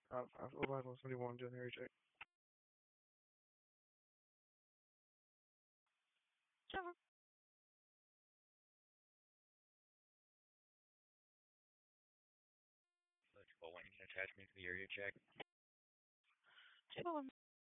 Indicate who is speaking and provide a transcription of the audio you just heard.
Speaker 1: I've advised on somebody want to do an area check.
Speaker 2: Sure.
Speaker 3: Electrical, when you can attach me to the area check.
Speaker 2: Sure.